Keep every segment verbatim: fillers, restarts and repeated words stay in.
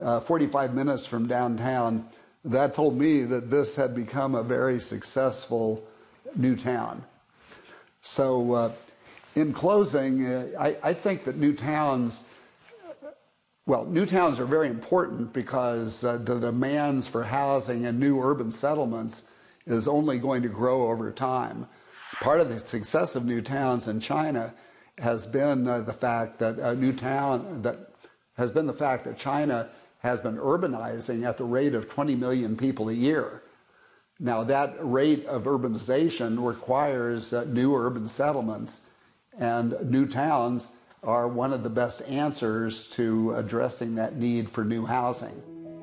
uh, forty-five minutes from downtown. That told me that this had become a very successful new town. So uh, in closing, uh, I, I think that new towns, well, new towns are very important because uh, the demands for housing and new urban settlements is only going to grow over time. Part of the success of new towns in China has been uh, the fact that a new town that has been the fact that China has been urbanizing at the rate of twenty million people a year. Now that rate of urbanization requires uh, new urban settlements, and new towns are one of the best answers to addressing that need for new housing.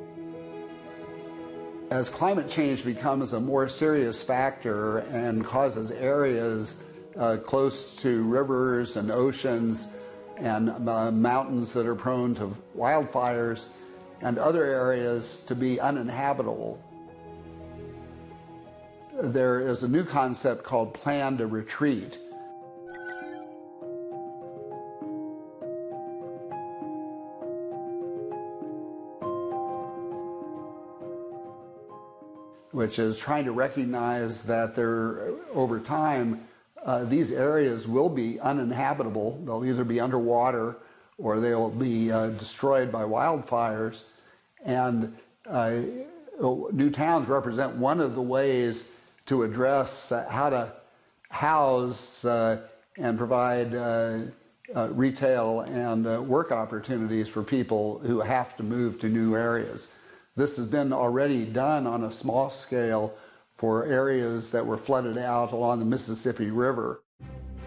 As climate change becomes a more serious factor and causes areas uh, close to rivers and oceans and uh, mountains that are prone to wildfires and other areas to be uninhabitable, there is a new concept called plan to retreat. Which is trying to recognize that there, over time, uh, these areas will be uninhabitable. They'll either be underwater or they'll be uh, destroyed by wildfires. And uh, new towns represent one of the ways to address uh, how to house uh, and provide uh, uh, retail and uh, work opportunities for people who have to move to new areas. This has been already done on a small scale for areas that were flooded out along the Mississippi River.